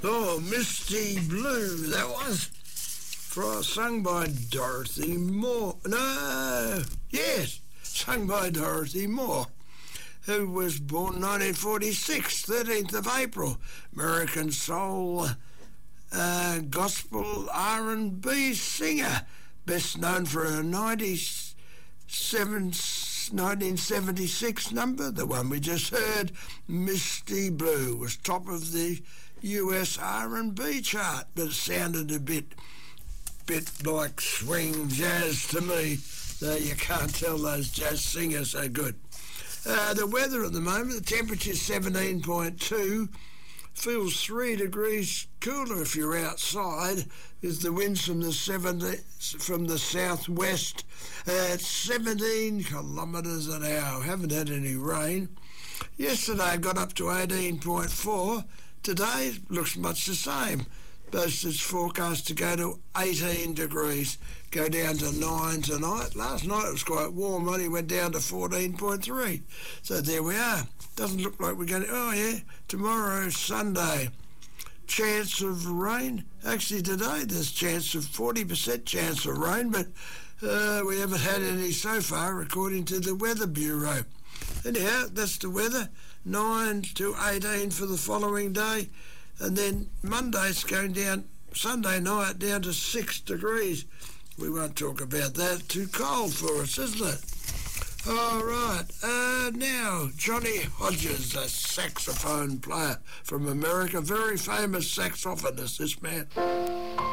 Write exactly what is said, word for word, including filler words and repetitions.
Oh, Misty Blue, that was. For, sung by Dorothy Moore. No, yes, sung by Dorothy Moore, who was born nineteen forty-six, thirteenth of April. American soul, uh, gospel R and B singer, best known for her ninety-seven, nineteen seventy-six number, the one we just heard, Misty Blue, was top of the U S R and B chart, but it sounded a bit bit like swing jazz to me, though you can't tell those jazz singers are good. Uh, the weather at the moment, the temperature is seventeen point two, feels three degrees cooler if you're outside, is the winds from the seventy, from the southwest at seventeen kilometres an hour. Haven't had any rain. Yesterday I got up to eighteen point four. Today looks much the same. Both it's forecast to go to eighteen degrees, go down to nine tonight. Last night it was quite warm, only went down to fourteen point three. So there we are. Doesn't look like we're going to... Oh, yeah, tomorrow, Sunday, chance of rain. Actually, today there's chance of forty percent chance of rain, but uh, we haven't had any so far, according to the Weather Bureau. Anyhow, that's the weather. nine to eighteen for the following day. And then Monday's going down, Sunday night, down to six degrees. We won't talk about that. Too cold for us, isn't it? All right. Uh, now, Johnny Hodges, a saxophone player from America. Very famous saxophonist, this man.